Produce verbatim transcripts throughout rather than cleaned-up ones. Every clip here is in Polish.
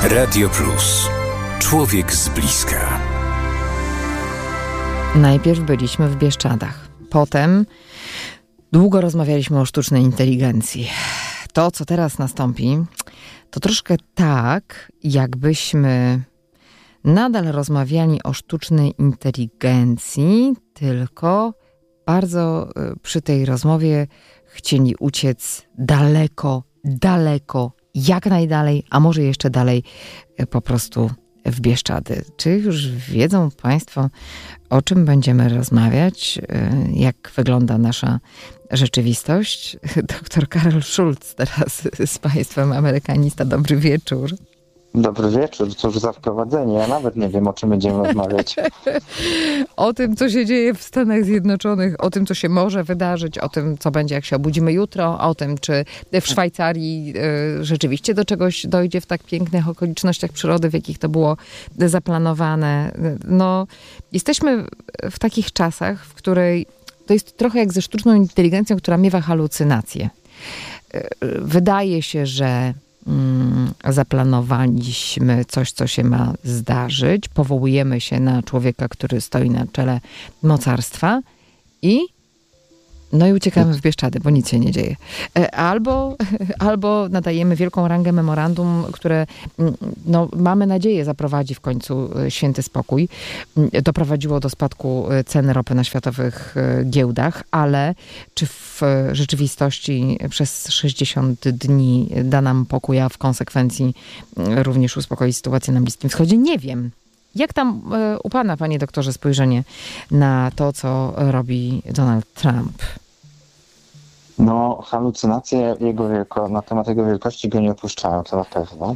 Radio Plus. Człowiek z bliska. Najpierw byliśmy w Bieszczadach. Potem długo rozmawialiśmy o sztucznej inteligencji. To, co teraz nastąpi, to troszkę tak, jakbyśmy nadal rozmawiali o sztucznej inteligencji, tylko bardzo przy tej rozmowie chcieli uciec daleko, daleko, jak najdalej, a może jeszcze dalej po prostu w Bieszczady. Czy już wiedzą Państwo, o czym będziemy rozmawiać? Jak wygląda nasza rzeczywistość? Doktor Karol Schulz teraz z Państwem, amerykanista. Dobry wieczór. Dobry wieczór, cóż za wprowadzenie. Ja nawet nie wiem, o czym będziemy rozmawiać. O tym, co się dzieje w Stanach Zjednoczonych, o tym, co się może wydarzyć, o tym, co będzie, jak się obudzimy jutro, o tym, czy w Szwajcarii y, rzeczywiście do czegoś dojdzie w tak pięknych okolicznościach przyrody, w jakich to było zaplanowane. No, jesteśmy w takich czasach, w której to jest trochę jak ze sztuczną inteligencją, która miewa halucynacje. Y, wydaje się, że zaplanowaliśmy coś, co się ma zdarzyć, powołujemy się na człowieka, który stoi na czele mocarstwa i no i uciekamy w Bieszczady, bo nic się nie dzieje. Albo, albo nadajemy wielką rangę memorandum, które no, mamy nadzieję zaprowadzi w końcu święty spokój. Doprowadziło do spadku ceny ropy na światowych giełdach, ale czy w rzeczywistości przez sześćdziesiąt dni da nam pokój, a w konsekwencji również uspokoi sytuację na Bliskim Wschodzie? Nie wiem. Jak tam u pana, panie doktorze, spojrzenie na to, co robi Donald Trump? No, halucynacje jego wielko, na temat jego wielkości go nie opuszczają, to na pewno.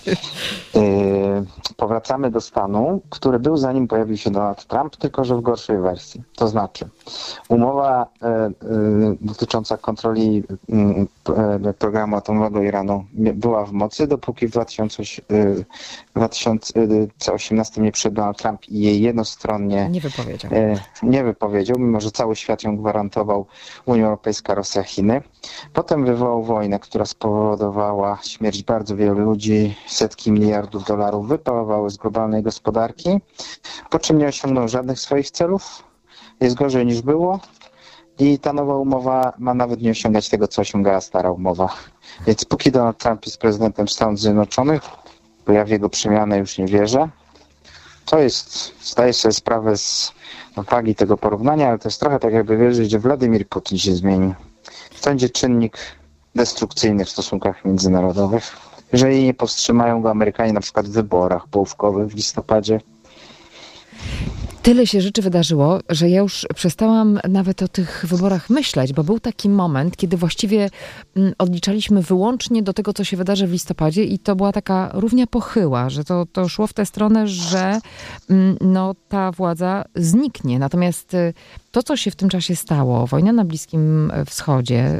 Yy, powracamy do stanu, który był zanim pojawił się Donald Trump, tylko że w gorszej wersji. To znaczy, umowa yy, yy, dotycząca kontroli yy, programu atomowego Iranu była w mocy, dopóki w dwa tysiące osiemnastym nie przyszedł Donald Trump i jej jednostronnie nie wypowiedział. Yy, nie wypowiedział, mimo że cały świat ją gwarantował, Unia Europejska, Rosja, Chiny. Potem wywołał wojnę, która spowodowała śmierć bardzo wielu ludzi, setki miliardów dolarów wyparowały z globalnej gospodarki, po czym nie osiągnął żadnych swoich celów, jest gorzej niż było i ta nowa umowa ma nawet nie osiągać tego, co osiągała stara umowa. Więc póki Donald Trump jest prezydentem Stanów Zjednoczonych, bo ja w jego przemianę już nie wierzę, to jest, zdaję sobie sprawę z wagi tego porównania, ale to jest trochę tak, jakby wierzyć, że Władimir Putin się zmieni. To będzie czynnik destrukcyjny w stosunkach międzynarodowych. Jeżeli nie powstrzymają go Amerykanie na przykład w wyborach połówkowych w listopadzie. Tyle się rzeczy wydarzyło, że ja już przestałam nawet o tych wyborach myśleć, bo był taki moment, kiedy właściwie odliczaliśmy wyłącznie do tego, co się wydarzy w listopadzie i to była taka równia pochyła, że to, to szło w tę stronę, że no, ta władza zniknie. Natomiast to, co się w tym czasie stało, wojna na Bliskim Wschodzie,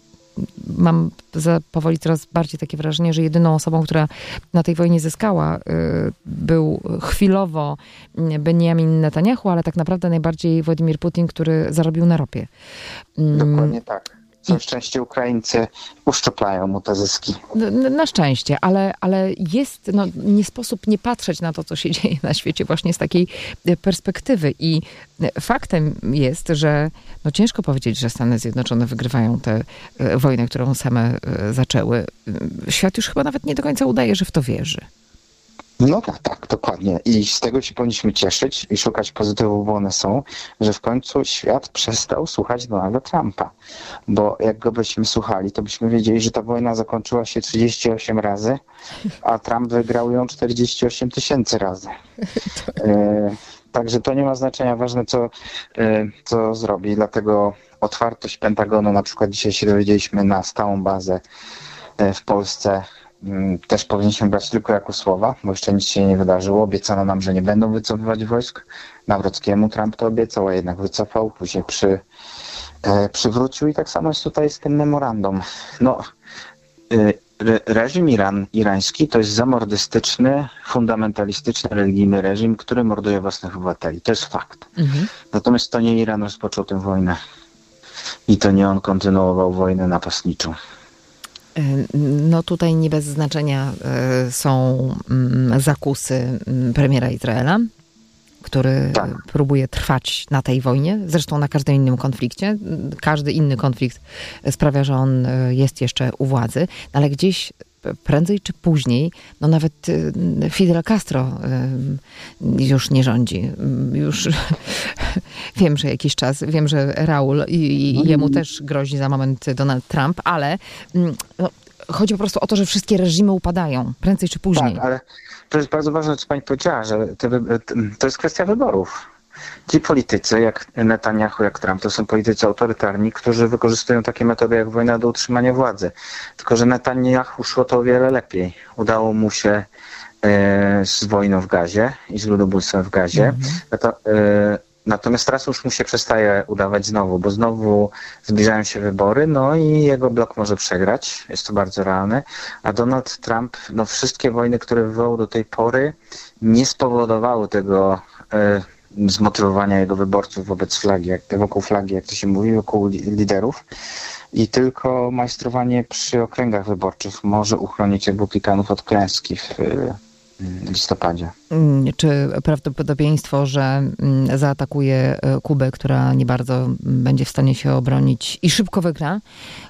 mam za, powoli coraz bardziej takie wrażenie, że jedyną osobą, która na tej wojnie zyskała, y, był chwilowo Benjamin Netanyahu, ale tak naprawdę najbardziej Władimir Putin, który zarobił na ropie. Dokładnie tak. Na szczęście Ukraińcy uszczuplają mu te zyski. Na, na szczęście, ale, ale jest, no, nie sposób nie patrzeć na to, co się dzieje na świecie właśnie z takiej perspektywy. I faktem jest, że no, ciężko powiedzieć, że Stany Zjednoczone wygrywają tę wojnę, którą same zaczęły. Świat już chyba nawet nie do końca udaje, że w to wierzy. No tak, tak, dokładnie. I z tego się powinniśmy cieszyć i szukać pozytywów, bo one są, że w końcu świat przestał słuchać Donalda Trumpa. Bo jak go byśmy słuchali, to byśmy wiedzieli, że ta wojna zakończyła się trzydzieści osiem razy, a Trump wygrał ją czterdzieści osiem tysięcy razy. E, także to nie ma znaczenia. Ważne, co, e, co zrobi. Dlatego otwartość Pentagonu, na przykład dzisiaj się dowiedzieliśmy na stałą bazę e, w Polsce, też powinniśmy brać tylko jako słowa, bo jeszcze nic się nie wydarzyło. Obiecano nam, że nie będą wycofywać wojsk. Nawrockiemu Trump to obiecał, a jednak wycofał. Później przy, e, przywrócił i tak samo jest tutaj z tym memorandum. No, e, reżim Iran, irański to jest zamordystyczny, fundamentalistyczny, religijny reżim, który morduje własnych obywateli. To jest fakt. Mhm. Natomiast to nie Iran rozpoczął tę wojnę. I to nie on kontynuował wojnę napastniczą. No tutaj nie bez znaczenia są zakusy premiera Izraela, który tak. próbuje trwać na tej wojnie, zresztą na każdym innym konflikcie. Każdy inny konflikt sprawia, że on jest jeszcze u władzy, ale gdzieś prędzej czy później, no nawet Fidel Castro już nie rządzi. Już wiem, że jakiś czas, wiem, że Raul i, i jemu też grozi za moment Donald Trump, ale no, chodzi po prostu o to, że wszystkie reżimy upadają, prędzej czy później. Tak, ale to jest bardzo ważne, co pani powiedziała, że te, to jest kwestia wyborów. Ci politycy, jak Netanyahu, jak Trump, to są politycy autorytarni, którzy wykorzystują takie metody jak wojna do utrzymania władzy. Tylko że Netanyahu szło to o wiele lepiej. Udało mu się e, z wojną w Gazie i z ludobójstwem w Gazie. Mm-hmm. To, e, Natomiast teraz już mu się przestaje udawać znowu, bo znowu zbliżają się wybory, no i jego blok może przegrać, jest to bardzo realne, a Donald Trump, no wszystkie wojny, które wywołał do tej pory, nie spowodowały tego e, zmotywowania jego wyborców wobec flagi, jak, wokół flagi, jak to się mówi, wokół liderów. I tylko majstrowanie przy okręgach wyborczych może uchronić republikanów od klęski w listopadzie. Czy prawdopodobieństwo, że zaatakuje Kubę, która nie bardzo będzie w stanie się obronić i szybko wygra,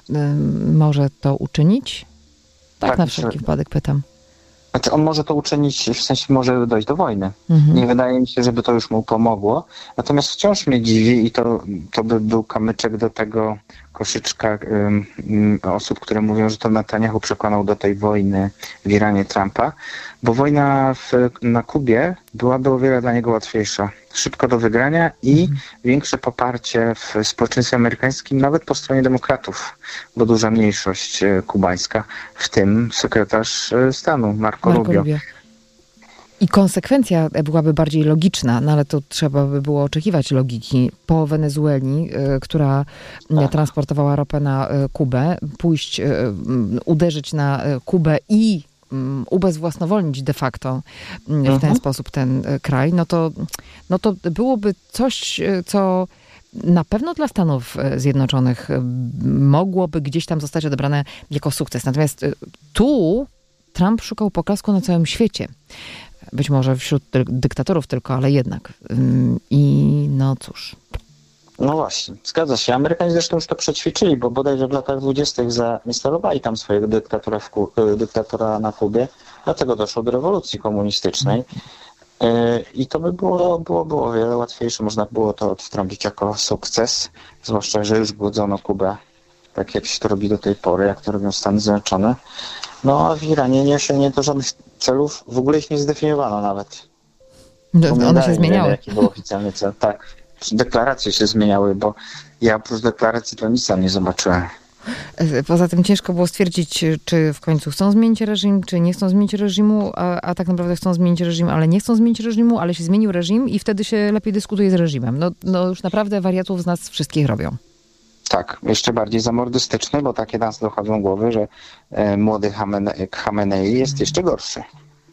może to uczynić? Tak, tak na wszelki wypadek pytam. Znaczy on może to uczynić, w sensie może dojść do wojny. Mhm. Nie wydaje mi się, żeby to już mu pomogło. Natomiast wciąż mnie dziwi i to, to by był kamyczek do tego koszyczka um, um, osób, które mówią, że to Netanyahu przekonał do tej wojny w Iranie Trumpa, bo wojna w, na Kubie byłaby o wiele dla niego łatwiejsza. Szybko do wygrania i mhm. większe poparcie w społeczeństwie amerykańskim, nawet po stronie demokratów, bo duża mniejszość kubańska, w tym sekretarz stanu Marco, Marco Rubio. Rubio. I konsekwencja byłaby bardziej logiczna, no ale to trzeba by było oczekiwać logiki. Po Wenezueli, y, która tak. transportowała ropę na y, Kubę, pójść, y, uderzyć na y, Kubę i y, ubezwłasnowolnić de facto y, mhm. w ten sposób ten y, kraj, no to, no to byłoby coś, y, co na pewno dla Stanów Zjednoczonych y, mogłoby gdzieś tam zostać odebrane jako sukces. Natomiast y, tu Trump szukał poklasku na całym świecie. Być może wśród dyktatorów tylko, ale jednak. I no cóż. No właśnie, zgadza się. Amerykanie zresztą już to przećwiczyli, bo bodajże w latach dwudziestych zainstalowali tam swojego dyktatora, w Ku- dyktatora na Kubie. Dlatego doszło do rewolucji komunistycznej. I to by było, było, było o wiele łatwiejsze. Można było to odtrąbić jako sukces. Zwłaszcza, że już głodzono Kubę, tak jak się to robi do tej pory, jak to robią Stany Zjednoczone. No a w Iranie nie osiągnięto żadnych celów, w ogóle ich nie zdefiniowano nawet. No, one się zmieniały. Wiem, jaki był oficjalny cel. Tak, deklaracje się zmieniały, bo ja oprócz deklaracji to nic tam nie zobaczyłem. Poza tym ciężko było stwierdzić, czy w końcu chcą zmienić reżim, czy nie chcą zmienić reżimu, a, a tak naprawdę chcą zmienić reżim, ale nie chcą zmienić reżimu, ale się zmienił reżim i wtedy się lepiej dyskutuje z reżimem. No, no już naprawdę wariatów z nas wszystkich robią. Tak, jeszcze bardziej zamordystyczny, bo takie nas dochodzą głowy, że e, młody Khamenei jest jeszcze gorszy.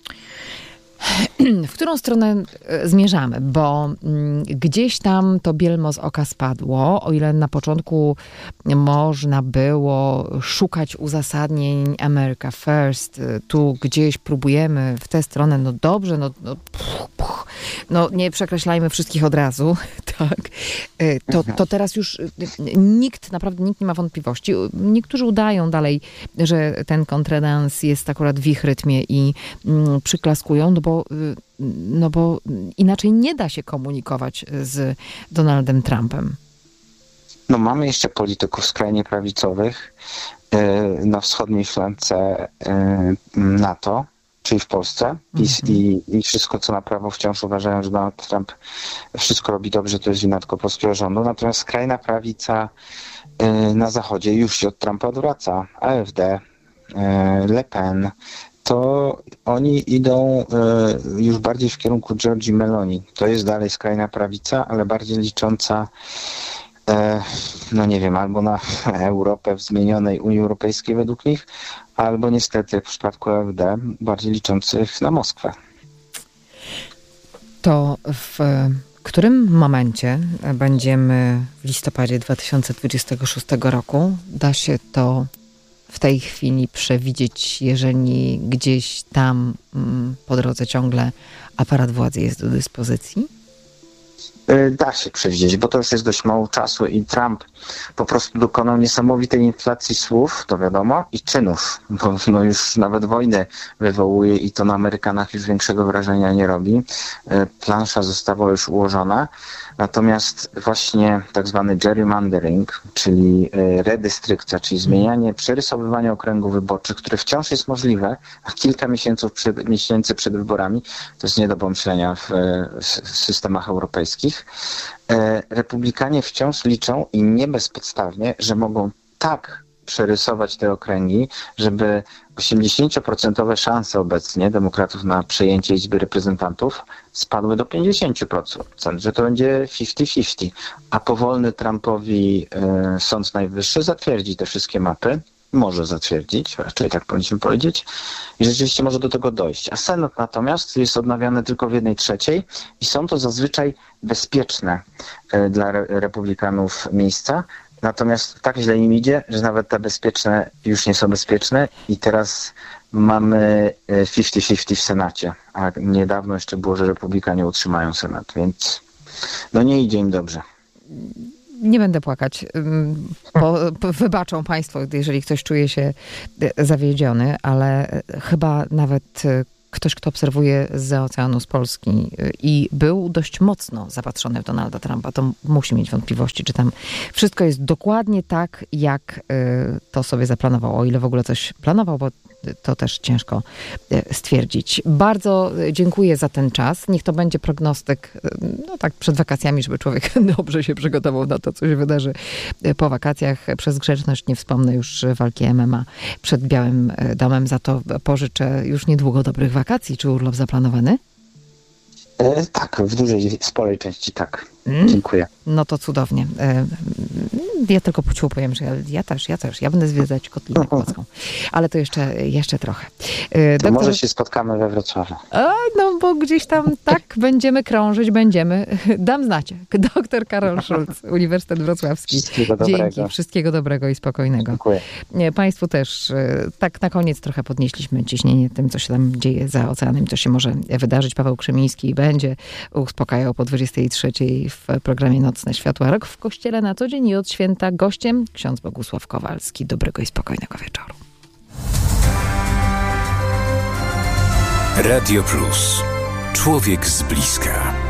W którą stronę zmierzamy? Bo gdzieś tam to bielmo z oka spadło, o ile na początku można było szukać uzasadnień America First, tu gdzieś próbujemy w tę stronę, no dobrze, no, no, puch, puch, no nie przekreślajmy wszystkich od razu, tak? To, to teraz już nikt, naprawdę nikt nie ma wątpliwości. Niektórzy udają dalej, że ten kontredans jest akurat w ich rytmie i mm, przyklaskują, no bo, no bo inaczej nie da się komunikować z Donaldem Trumpem. No mamy jeszcze polityków skrajnie prawicowych yy, na wschodniej flance yy, NATO, czyli w Polsce mm-hmm. i, i wszystko, co na prawo wciąż uważają, że Donald Trump wszystko robi dobrze, to jest wina tylko polskiego rządu. Natomiast skrajna prawica yy, na zachodzie już się od Trumpa odwraca. A F D, yy, Le Pen, to oni idą y, już bardziej w kierunku Giorgi Meloni. To jest dalej skrajna prawica, ale bardziej licząca, y, no nie wiem, albo na Europę w zmienionej Unii Europejskiej według nich, albo niestety jak w przypadku A F D, bardziej liczących na Moskwę. To w którym momencie będziemy w listopadzie dwa tysiące dwudziestego szóstego roku? Da się to w tej chwili przewidzieć, jeżeli gdzieś tam po drodze ciągle aparat władzy jest do dyspozycji? Da się przewidzieć, bo to już jest dość mało czasu i Trump po prostu dokonał niesamowitej inflacji słów, to wiadomo, i czynów, bo no już nawet wojnę wywołuje i to na Amerykanach już większego wrażenia nie robi. Plansza została już ułożona, natomiast właśnie tak zwany gerrymandering, czyli redystrykcja, czyli zmienianie, przerysowywanie okręgów wyborczych, które wciąż jest możliwe, a kilka miesięcy przed, miesięcy przed wyborami, to jest nie do pomyślenia w, w systemach europejskich. Republikanie wciąż liczą i nie bezpodstawnie, że mogą tak przerysować te okręgi, żeby osiemdziesięcioprocentowe szanse obecnie demokratów na przejęcie Izby Reprezentantów spadły do pięćdziesiąt procent, że to będzie pięćdziesiąt pięćdziesiąt, a powolny Trumpowi e, Sąd Najwyższy zatwierdzi te wszystkie mapy, może zatwierdzić, raczej tak powinniśmy powiedzieć, i rzeczywiście może do tego dojść. A Senat natomiast jest odnawiany tylko w jednej trzeciej i są to zazwyczaj bezpieczne e, dla re- republikanów miejsca. Natomiast tak źle im idzie, że nawet te bezpieczne już nie są bezpieczne i teraz mamy pięćdziesiąt pięćdziesiąt w Senacie, a niedawno jeszcze było, że republikanie utrzymają Senat, więc no nie idzie im dobrze. Nie będę płakać. Po, po, wybaczą państwo, jeżeli ktoś czuje się zawiedziony, ale chyba nawet ktoś, kto obserwuje zza oceanu z Polski i był dość mocno zapatrzony w Donalda Trumpa, to musi mieć wątpliwości, czy tam wszystko jest dokładnie tak, jak to sobie zaplanował, o ile w ogóle coś planował, bo to też ciężko stwierdzić. Bardzo dziękuję za ten czas. Niech to będzie prognostyk, no tak przed wakacjami, żeby człowiek dobrze się przygotował na to, co się wydarzy po wakacjach. Przez grzeczność nie wspomnę już walki M M A przed Białym Domem. Za to pożyczę już niedługo dobrych wakacji. Czy urlop zaplanowany? E, tak, w dużej, sporej części tak. Mm. Dziękuję. No to cudownie. E, ja tylko po cichu powiem, że ja, ja też, ja też. Ja będę zwiedzać Kotlinę Kłodzką. Ale to jeszcze, jeszcze trochę. E, to doktor... może się spotkamy we Wrocławiu. A, no bo gdzieś tam tak będziemy krążyć, będziemy. Dam znać. Doktor Karol Schulz, Uniwersytet Wrocławski. Wszystkiego Dzięki. dobrego. Wszystkiego dobrego i spokojnego. Dziękuję. Państwu też tak na koniec trochę podnieśliśmy ciśnienie tym, co się tam dzieje za oceanem, co się może wydarzyć. Paweł Krzemiński będzie uspokajał po dwudziestej trzeciej w programie Nocne Światła. Rok w Kościele na co dzień i od święta gościem ksiądz Bogusław Kowalski. Dobrego i spokojnego wieczoru. Radio Plus. Człowiek z bliska.